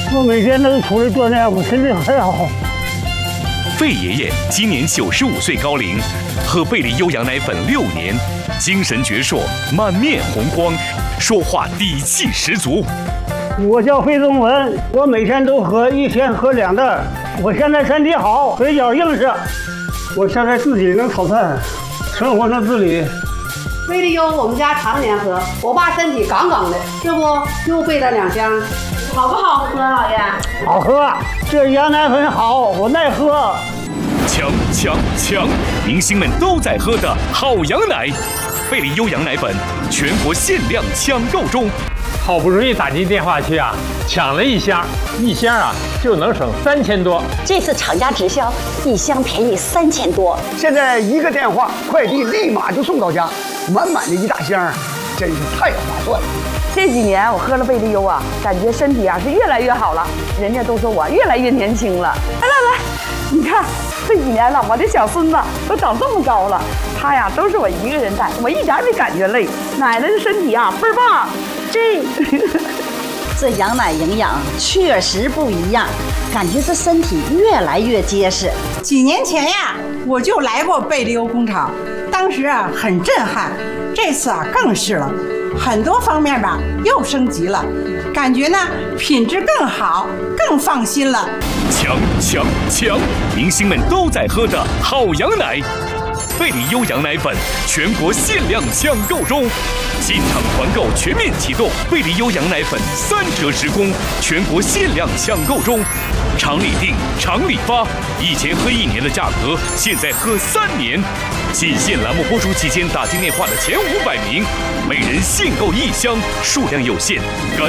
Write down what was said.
我每天都出来锻炼，我身体很好。 费爷爷今年95岁高龄，喝贝利优羊奶粉6年，精神矍铄，满面红光，说话底气十足。 我叫费宗文，我每天都喝，1天喝2袋。我现在身体好，腿脚硬实，我现在自己能炒菜，生活能自理。 贝利优我们家常年喝，我爸身体杠杠的，这不又备了2箱，好不好喝，老爷？ 好喝，这羊奶粉好，我耐喝。 强！明星们都在喝的好羊奶，贝利优羊奶粉全国限量抢购中。 好不容易打进电话去啊，抢了1箱，1箱啊就能省3000多。 这次厂家直销，1箱便宜3000多。 现在1个电话，快递立马就送到家，满满的1大箱，真是太划算了。 这几年我喝了贝利优啊，感觉身体啊是越来越好了，人家都说我越来越年轻了。来，你看这几年了，我的小孙子都长这么高了，他呀都是我一个人带，我一点也没感觉累。奶奶的身体啊倍儿棒。 这羊奶营养确实不一样，感觉这身体越来越结实。 几年前呀，我就来过贝利优工厂，当时啊很震撼，这次啊更是了，很多方面吧又升级了，感觉呢品质更好，更放心了。 强！明星们都在喝的好羊奶，贝利优羊奶粉全国限量抢购中。进场团购全面启动，贝利优羊奶粉3折时供，全国限量抢购中。厂里订，厂里发，以前喝1年的价格，现在喝3年。仅限栏目播出期间打进电话的前500名，每人限购1箱，数量有限。